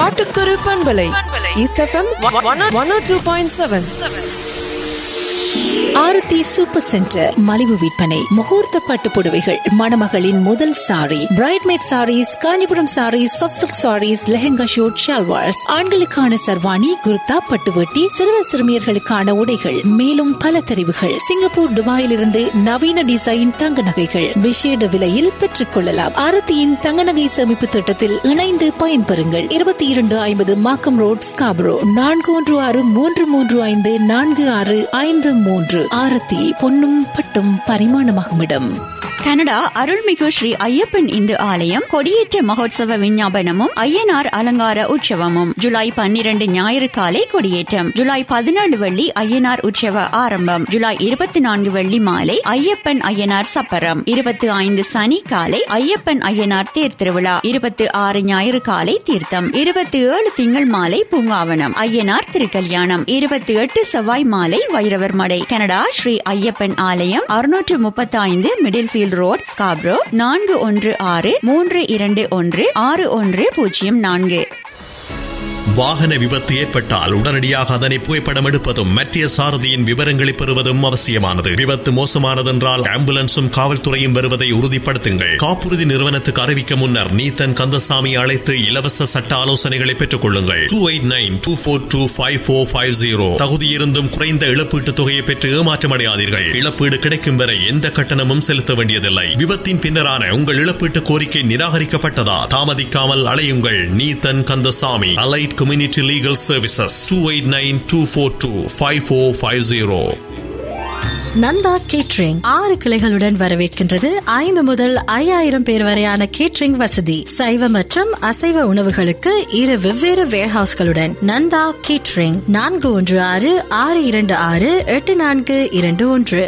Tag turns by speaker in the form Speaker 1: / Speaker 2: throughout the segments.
Speaker 1: பாட்டுக்கொரு பண்பலை east FM 102.7.
Speaker 2: ஆரத்தி super centre மலிவு விற்பனை முகூர்த்த பட்டு புடவைகள் மணமகளின் முதல் sorry பிரைட்மேட் saris Kanchipuram saris soft silk saris lehenga shoot shalwars ஆண்களுக்கான சர்வாணி குர்தா பட்டுவட்டி சிறுவர் சிறுமியர்களுக்கான உடைகள் மேலும் பல தெரிவுகள் சிங்கப்பூர் துபாயிலிருந்து நவீன டிசைன் தங்க நகைகள் விசேட விலையில் பெற்றுக் கொள்ளலாம். ஆரத்தியின் தங்க நகை சேமிப்பு திட்டத்தில் இணைந்து பயன்பெறுங்கள். 2250 மாக்கம் ரோட் ஸ்காபரோ 4163354653. ஆரத்தி பொன்னும் பட்டும் பரிமாணமாகும் இடம்.
Speaker 3: கனடா அருள்மிகு ஸ்ரீ ஐயப்பன் இந்து ஆலயம் கொடியேற்ற மகோத்சவ விஞ்ஞாபனமும் ஐயனார் அலங்கார உற்சவமும் ஜூலை 12 ஞாயிறு காலை கொடியேற்றம், ஜூலை 17 வெள்ளி ஐயனார் உற்சவ ஆரம்பம், ஜூலை 24 வெள்ளி மாலை ஐயப்பன் ஐயனார் சப்பரம், 25 சனி காலை ஐயப்பன் ஐயனார் தேர் திருவிழா, 26 ஞாயிறு காலை தீர்த்தம், 27 திங்கள் மாலை பூங்காவனம் ஐயனார் திருக்கல்யாணம், 28 செவ்வாய் மாலை வைரவர் மடை. கனடா ஸ்ரீ ஐயப்பன் ஆலயம் 635 மிடில் ஃபீல்ட் ரோட் ஸ்காப்ரோ 4163216104.
Speaker 4: வாகன விபத்து ஏற்பட்டால் உடனடியாக அதனை புகைப்படம் எடுப்பதும் மற்ற சாரதியின் விவரங்களை பெறுவதும் அவசியமானது. விபத்து மோசமானதென்றால் ஆம்புலன்ஸும் காவல்துறையும் வருவதை உறுதிப்படுத்துங்கள். காப்புறுதி நிறுவனத்துக்கு அறிவிக்க முன்னர் நீத்தன் கந்தசாமி அழைத்து இலவச சட்ட ஆலோசனைகளை பெற்றுக் கொள்ளுங்கள். 2892425450. தகுதியிருந்தும் குறைந்த இழப்பீட்டு தொகையை பெற்று ஏமாற்றமடையாதீர்கள். இழப்பீடு கிடைக்கும் வரை எந்த கட்டணமும் செலுத்த வேண்டியதில்லை. விபத்தின் பின்னரான உங்கள் இழப்பீட்டு கோரிக்கை நிராகரிக்கப்பட்டதா? தாமதிக்காமல் அலையுங்கள். Neethan Kandasamy, allied Community Legal Services, 2894255450.
Speaker 2: Nanda catering 6 கிளைகளுடன் வரவேற்கின்றது. 5 முதல் 5000 பேர் வரையான கேட்ரிங் வசதி. சைவ மற்றும் அசைவ உணவுகளுக்கு 2 வெவ்வேறு வேர்ஹவுஸ்களுடன் நந்தா கேட்ரிங் 4166226842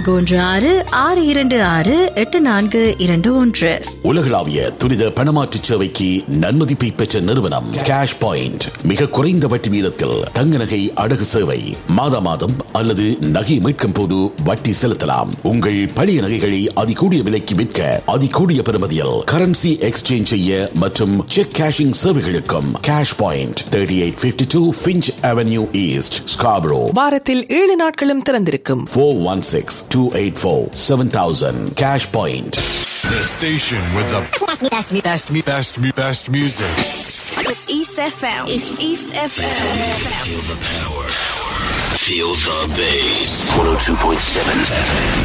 Speaker 2: 4166226842.
Speaker 5: உலகளாவிய துரித பணமாற்று சேவைக்கு நன்மதிப்பை பெற்ற நிறுவனம் கேஷ் பாயிண்ட். மிக குறைந்த வட்டி வீதத்தில் தங்க நகை அடகு சேவை. மாதா மாதம் அல்லது நகை மீட்கும் போது வட்டி செலுத்தலாம். உங்கள் பழைய நகைகளை அதிகூடிய விலைக்கு விற்க அதிகூடிய பெறுமதியில் கரன்சி எக்ஸ்சேஞ்ச் செய்ய மற்றும் check cashing சேவைகளுக்கும் cash point 3852 Finch Avenue East Scarborough.
Speaker 1: வாரத்தில் 7 நாட்களும் திறந்திருக்கும்.
Speaker 5: 416-284-7000. Cash Point.
Speaker 6: The station with the best music.
Speaker 7: It's East FM. It's East FM.
Speaker 6: Feel the power. Feel the bass. 102.7 FM.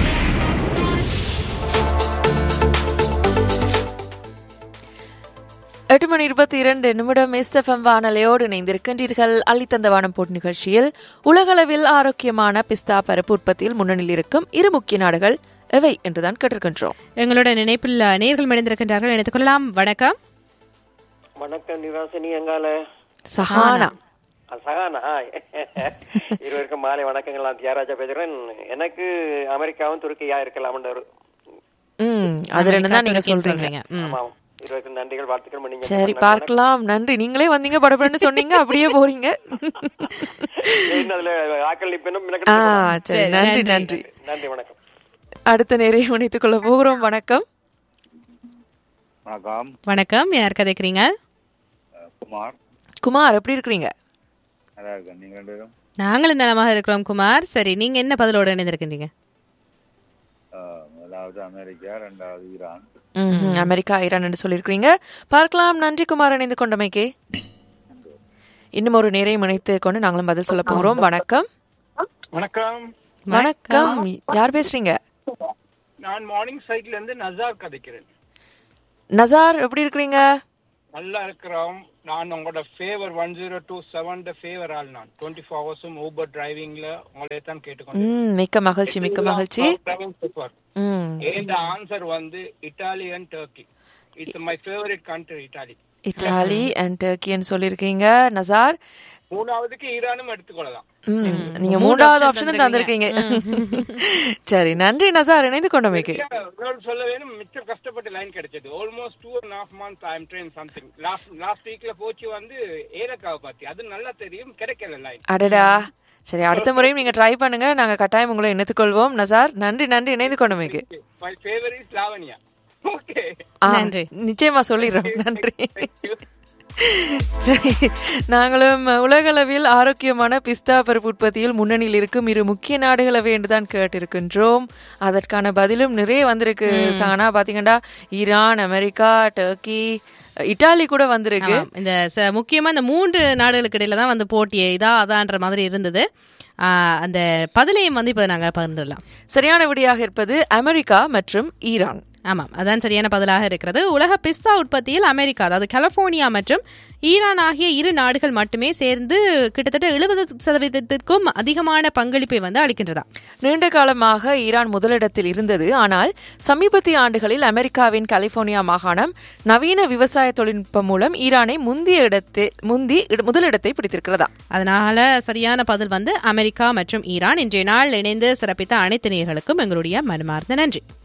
Speaker 8: எட்டு மணி 22 SFM வானலையோடு இணைந்திருக்கின்றீர்கள். அள்ளித்தந்த வானம் போட்டு நிகழ்ச்சியில் உலகளவில் ஆரோக்கியமான பிஸ்தா பருப்பு உற்பத்தியில் முன்னணியில் இருக்கும் 2 முக்கிய நாடுகள் எவை என்றுதான் கேட்டிருக்கின்றோம்.
Speaker 9: எங்களோட நினைப்பில் நேர்கள் இணைந்திருக்கின்றார்கள். நினைத்துக் கொள்ளலாம். வணக்கம்.
Speaker 10: வணக்கம் நிவாசினி. எங்கால
Speaker 8: சஹானா
Speaker 10: இருவருக்கும் மாலை வணக்கங்கள். நான் தியாகராஜா பேசுறேன். எனக்கு அமெரிக்காவும் துருக்கியா இருக்கலாம்.
Speaker 8: அது ரெண்டு தான் நீங்க சொல்றீங்க.
Speaker 10: இருவருக்கும் நன்றிகள், வாழ்த்துக்கள்.
Speaker 8: சரி, பார்க்கலாம். நன்றி. நீங்களே வந்தீங்க, படப்படன்னு சொன்னீங்க, அப்படியே போறீங்க. சரி, நன்றி நன்றி
Speaker 10: நன்றி. வணக்கம்.
Speaker 8: அடுத்த நேரை இணைத்துக் கொள்ள போகிறோம். வணக்கம்.
Speaker 11: வணக்கம்.
Speaker 9: வணக்கம். யார் கதைக்கிறீங்க?
Speaker 11: குமார்.
Speaker 8: குமார், எப்படி இருக்கிறீங்க?
Speaker 9: நாங்களும் நலமாக இருக்கிறோம் குமார். சரி, நீங்க என்ன பதிலோட இணைந்திருக்கின்றீங்க?
Speaker 11: முதலாவது அமெரிக்கா, இரண்டாவது ஈரான்.
Speaker 8: அமெரிக்கா, ஈரான் என்று சொல்லியிருக்கிறீங்க. பார்க்கலாம். நன்றி குமார், இணைந்து கொண்டமைக்கு. இன்னும் ஒரு நேரையும் இணைத்து கொண்டு நாங்களும் பதில் சொல்ல போகிறோம். வணக்கம்.
Speaker 12: வணக்கம்.
Speaker 8: வணக்கம். யார் பேசுறீங்க?
Speaker 12: நான் மார்னிங் சைட்ல இருந்து நசார் கதைக்கிறேன்.
Speaker 8: நசார், எப்படி இருக்கிறீங்க?
Speaker 12: நல்லா இருக்கிறோம். நான் உங்களோட ஃபேவர் 1027 ஃபேவர் ஆள். நான் 24 ஹவர்ஸும் ஊபர் டிரைவிங்ல உங்களே தான் கேட்டுக்கொண்டேன்.
Speaker 8: மிக்க மகிழ்ச்சி, மிக்க மகிழ்ச்சி.
Speaker 12: இந்த ஆன்சர் வந்து Italy and Turkey. It's my favourite country.
Speaker 8: Italy and டர்க்கின்னு சொல்லியிருக்கீங்க நசார்.
Speaker 12: மூணாவதுக்கு ஈரானும் எடுத்துக்கொள்ளலாம்.
Speaker 8: நீங்க மூன்றாவது ஆப்ஷனும் தந்திருக்கீங்க. சரி, நன்றி நசார், இணைந்து கொண்டமைக்கு.
Speaker 12: சொல்ல வேணும், மிச்சம் கஷ்டப்பட்டு லைன் கிடைச்சது. ஆல்மோஸ்ட் 2.5 months ஐ அம் ட்ரெயின் சம்திங். லாஸ்ட் வீக்ல போச்சு வந்து ஏலக்காவை பத்தி. அது நல்லா தெரியும், கிடைக்கல லைன்.
Speaker 8: அடடா. சரி, அடுத்த முறையும் நீங்க ட்ரை பண்ணுங்க. நாங்க கட்டாயம் உங்களை இணைத்துக் கொள்வோம். நசார், நன்றி நன்றி, இணைந்து கொண்டமைக்கு.
Speaker 12: My favourite is Lavanya. Okay,
Speaker 9: நன்றி.
Speaker 8: நிச்சயமா சொல்லிடுறோம். நன்றி. சரி, நாங்களும் உலகளவில் ஆரோக்கியமான பிஸ்தா பருப்பு உற்பத்தியில் முன்னணியில் இருக்கும் இரு முக்கிய நாடுகளை வேண்டுதான் கேட்டிருக்கின்றோம். அதற்கான பதிலும் நிறைய வந்திருக்கு. சானா பாத்தீங்கன்னா ஈரான், அமெரிக்கா, டர்க்கி, இட்டாலி கூட வந்திருக்கு.
Speaker 9: இந்த முக்கியமா இந்த 3 நாடுகளுக்கு இடையில தான் வந்து போட்டியே அதான்ற மாதிரி இருந்தது. அந்த பதிலையும் வந்து இப்ப நாங்க பகிர்ந்துடலாம்.
Speaker 8: சரியான விடையாக இருப்பது அமெரிக்கா மற்றும் ஈரான்.
Speaker 9: ஆமாம், அதான் சரியான பதிலாக இருக்கிறது. உலக பிஸ்தா உற்பத்தியில் அமெரிக்கா, அதாவது கலிபோர்னியா மற்றும் ஈரான் ஆகிய 2 நாடுகள் மட்டுமே சேர்ந்து கிட்டத்தட்ட 70% அதிகமான பங்களிப்பை வந்து அளிக்கின்றதா.
Speaker 8: நீண்ட காலமாக ஈரான் முதலிடத்தில் இருந்தது. ஆனால் சமீபத்திய ஆண்டுகளில் அமெரிக்காவின் கலிபோர்னியா மாகாணம் நவீன விவசாய தொழில்நுட்பம் மூலம் ஈரானை முதலிடத்தை பிடித்திருக்கிறதா.
Speaker 9: அதனால சரியான பதில் வந்து அமெரிக்கா மற்றும் ஈரான். இன்றைய நாள் இணைந்து சிறப்பித்த அனைத்து நேயர்களுக்கும் எங்களுடைய மனமார்ந்த நன்றி.